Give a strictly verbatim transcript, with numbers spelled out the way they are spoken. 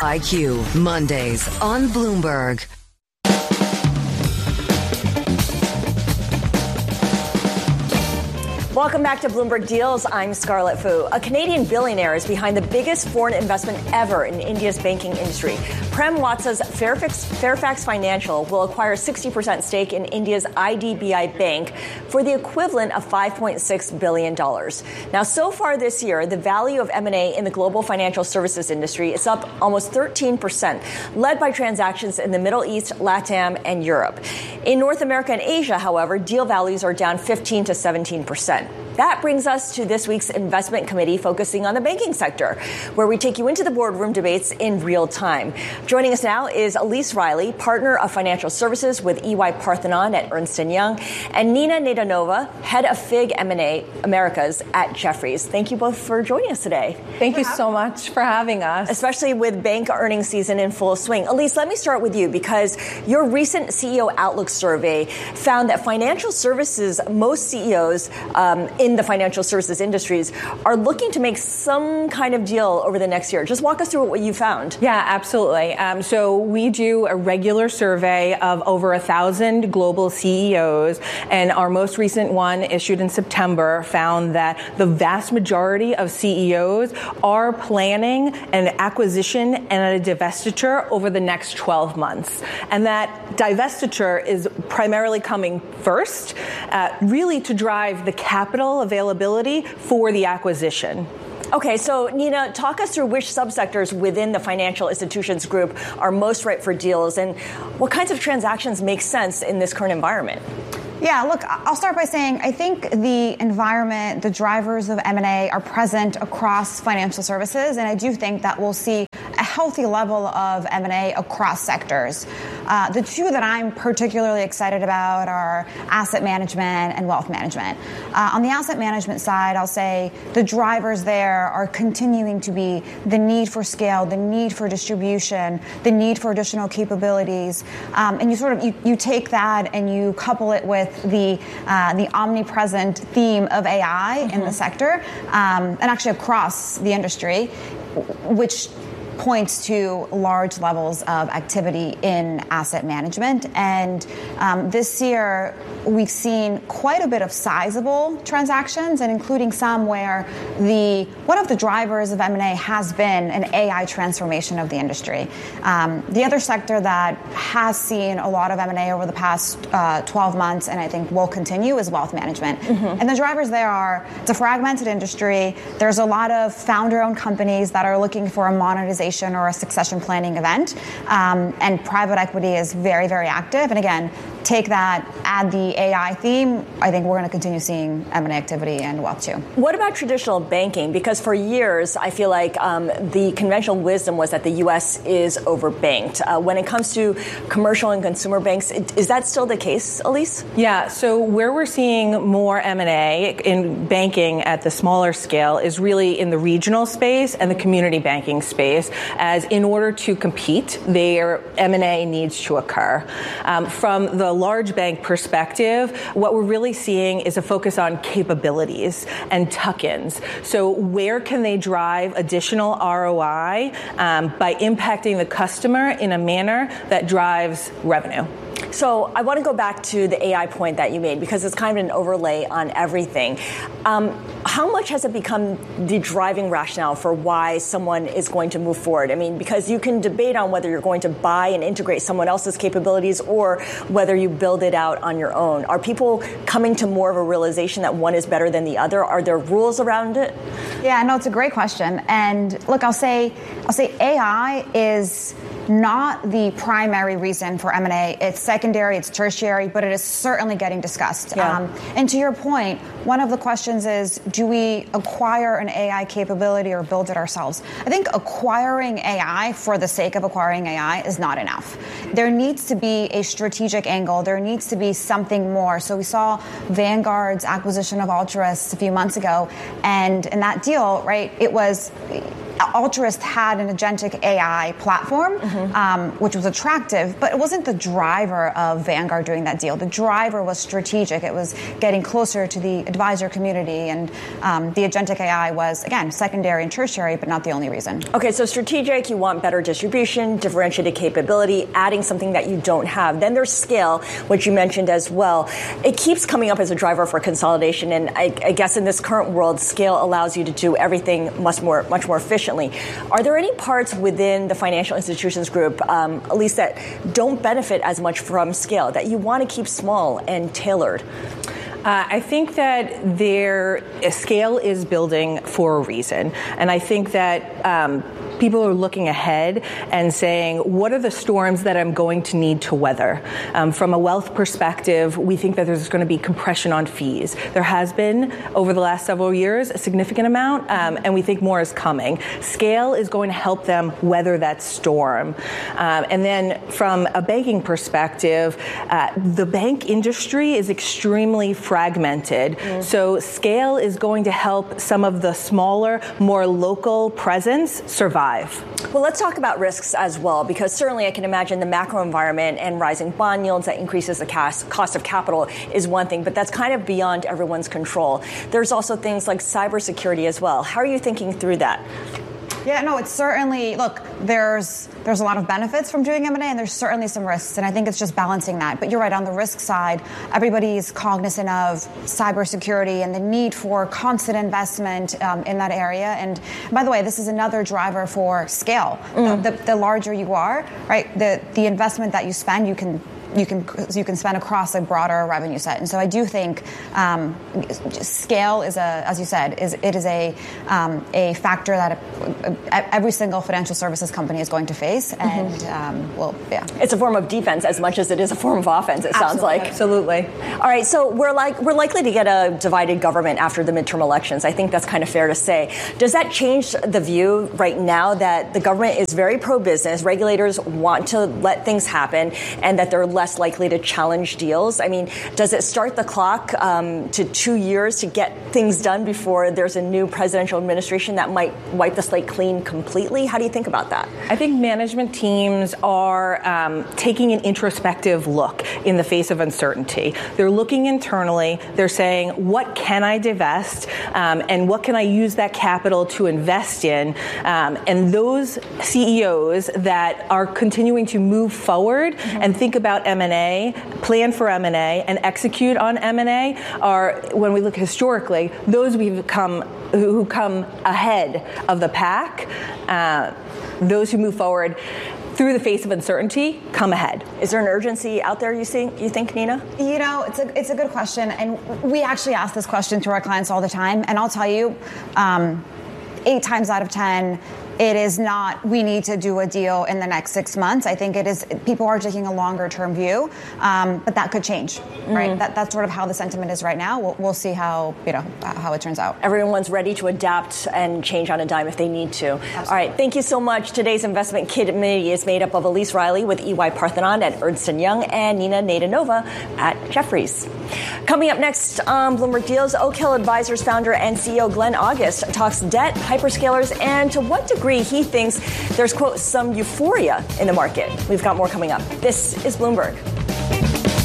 I Q, Mondays on Bloomberg. Welcome back to Bloomberg Deals. I'm Scarlett Fu. A Canadian billionaire is behind the biggest foreign investment ever in India's banking industry. Prem Watsa's Fairfax, Fairfax Financial will acquire a sixty percent stake in India's I D B I Bank for the equivalent of five point six billion dollars. Now, so far this year, the value of M and A in the global financial services industry is up almost thirteen percent, led by transactions in the Middle East, LATAM, and Europe. In North America and Asia, however, deal values are down fifteen to seventeen percent. That brings us to this week's investment committee focusing on the banking sector, where we take you into the boardroom debates in real time. Joining us now is Elise Riley, partner of financial services with E Y Parthenon at Ernst and Young, and Nina Nedanova, head of F I G M and A Americas at Jefferies. Thank you both for joining us today. Thank you so much for having us. Especially with bank earnings season in full swing. Elise, let me start with you because your recent C E O Outlook survey found that financial services, most C E Os um, in the financial services industries are looking to make some kind of deal over the next year. Just walk us through what you found. Yeah, absolutely. Um, so we do a regular survey of over a thousand global C E Os, and our most recent one issued in September found that the vast majority of C E Os are planning an acquisition and a divestiture over the next twelve months. And that divestiture is primarily coming first, uh, really to drive the capital availability for the acquisition. Okay, so Nina, talk us through which subsectors within the financial institutions group are most ripe for deals and what kinds of transactions make sense in this current environment. Yeah, look, I'll start by saying I think the environment, the drivers of M and A are present across financial services, and I do think that we'll see a healthy level of M and A across sectors. Uh, the two that I'm particularly excited about are asset management and wealth management. Uh, on the asset management side, I'll say the drivers there are continuing to be the need for scale, the need for distribution, the need for additional capabilities, um, and you sort of you, you take that and you couple it with the uh, the omnipresent theme of A I mm-hmm. in the sector, um, and actually across the industry, which points to large levels of activity in asset management. And um, this year, we've seen quite a bit of sizable transactions, and including some where the one of the drivers of M and A has been an A I transformation of the industry. Um, the other sector that has seen a lot of M and A over the past uh, twelve months, and I think will continue, is wealth management. Mm-hmm. And the drivers there are, it's a fragmented industry. There's a lot of founder-owned companies that are looking for a monetization or a succession planning event. Um, and private equity is very, very active. And again, take that, add the A I theme, I think we're going to continue seeing M and A activity and wealth too. What about traditional banking? Because for years, I feel like um, the conventional wisdom was that the U S is overbanked. Uh, when it comes to commercial and consumer banks, is that still the case, Elise? Yeah, so where we're seeing more M and A in banking at the smaller scale is really in the regional space and the community banking space, as in order to compete, their M and A needs to occur. Um, from the large bank perspective, what we're really seeing is a focus on capabilities and tuck-ins. So where can they drive additional R O I um, by impacting the customer in a manner that drives revenue? So I want to go back to the A I point that you made because it's kind of an overlay on everything. Um, how much has it become the driving rationale for why someone is going to move forward? I mean, because you can debate on whether you're going to buy and integrate someone else's capabilities or whether you build it out on your own. Are people coming to more of a realization that one is better than the other? Are there rules around it? Yeah, no, it's a great question. And look, I'll say, I'll say A I is not the primary reason for M and A. It's secondary, it's tertiary, but it is certainly getting discussed. Yeah. Um, and to your point, one of the questions is, do we acquire an A I capability or build it ourselves? I think acquiring A I for the sake of acquiring A I is not enough. There needs to be a strategic angle. There needs to be something more. So we saw Vanguard's acquisition of Altruist a few months ago, and in that deal, right, it was Altruist had an agentic A I platform, mm-hmm. um, which was attractive, but it wasn't the driver of Vanguard doing that deal. The driver was strategic. It was getting closer to the advisor community, and um, the agentic A I was, again, secondary and tertiary, but not the only reason. Okay, so strategic, you want better distribution, differentiated capability, adding something that you don't have. Then there's scale, which you mentioned as well. It keeps coming up as a driver for consolidation, and I, I guess in this current world, scale allows you to do everything much more, much more efficiently. Are there any parts within the financial institutions group, um, at least that don't benefit as much from scale, that you want to keep small and tailored? Uh, I think that their scale is building for a reason. And I think that um, people are looking ahead and saying, what are the storms that I'm going to need to weather? Um, from a wealth perspective, we think that there's going to be compression on fees. There has been, over the last several years, a significant amount, um, and we think more is coming. Scale is going to help them weather that storm. Um, and then from a banking perspective, uh, the bank industry is extremely fragmented. Mm. So scale is going to help some of the smaller, more local presence survive. Well, let's talk about risks as well, because certainly I can imagine the macro environment and rising bond yields that increases the cost of capital is one thing, but that's kind of beyond everyone's control. There's also things like cybersecurity as well. How are you thinking through that? Yeah, no, it's certainly, look, there's there's a lot of benefits from doing M and A, and there's certainly some risks, and I think it's just balancing that. But you're right, on the risk side, everybody's cognizant of cybersecurity and the need for constant investment um, in that area. And by the way, this is another driver for scale. Mm. The, the, the larger you are, right, the, the investment that you spend, you can you can you can spend across a broader revenue set. And so I do think um, scale is a, as you said, is it is a um, a factor that every single financial services company is going to face. And mm-hmm. um, well, yeah, it's a form of defense as much as it is a form of offense. It Absolutely. sounds like absolutely. All right, so we're like we're likely to get a divided government after the midterm elections. I think that's kind of fair to say. Does that change the view right now that the government is very pro-business, regulators want to let things happen, and that they're less likely to challenge deals? I mean, does it start the clock um, to two years to get things done before there's a new presidential administration that might wipe the slate clean completely? How do you think about that? I think management teams are um, taking an introspective look in the face of uncertainty. They're looking internally. They're saying, what can I divest, um, and what can I use that capital to invest in? Um, and those C E Os that are continuing to move forward mm-hmm. and think about M and A, plan for M and A, and execute on M and A are, when we look historically, those we've come who come ahead of the pack. Uh, those who move forward through the face of uncertainty come ahead. Is there an urgency out there, you think, you think, Nina? You know, it's a it's a good question, and we actually ask this question to our clients all the time, and I'll tell you, um, eight times out of ten, it is not, we need to do a deal in the next six months. I think it is, people are taking a longer term view, um, but that could change, mm-hmm. right? That, that's sort of how the sentiment is right now. We'll, we'll see how, you know, how it turns out. Everyone's ready to adapt and change on a dime if they need to. Absolutely. All right, thank you so much. Today's investment committee is made up of Elise Riley with E Y Parthenon at Ernst and Young and Nina Nadanova at Jefferies. Coming up next on Bloomberg Deals, Oak Hill Advisors founder and C E O Glenn August talks debt, hyperscalers, and to what degree he thinks there's, quote, some euphoria in the market. We've got more coming up. This is Bloomberg.